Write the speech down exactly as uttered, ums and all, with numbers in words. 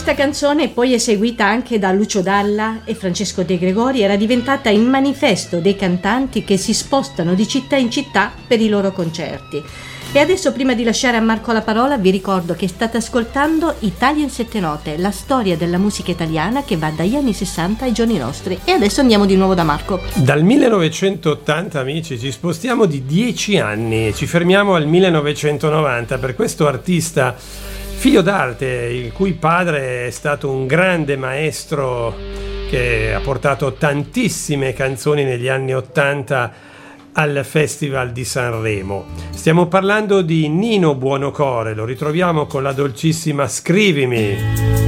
Questa canzone, poi eseguita anche da Lucio Dalla e Francesco De Gregori, era diventata il manifesto dei cantanti che si spostano di città in città per i loro concerti. E adesso, prima di lasciare a Marco la parola, vi ricordo che state ascoltando Italia in sette note, la storia della musica italiana che va dagli anni sessanta ai giorni nostri. E adesso andiamo di nuovo da Marco. Dal millenovecentottanta, amici, ci spostiamo di dieci anni e ci fermiamo al millenovecentonovanta per questo artista figlio d'arte, il cui padre è stato un grande maestro che ha portato tantissime canzoni negli anni ottanta al Festival di Sanremo. Stiamo parlando di Nino Buonocore, lo ritroviamo con la dolcissima Scrivimi.